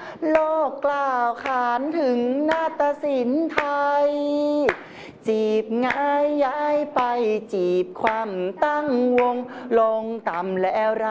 โลกกล่าวขานถึงนาฏศิลป์ไทยจีบง่ายย้ายไปจีบความตั้งวงลงต่ำและไร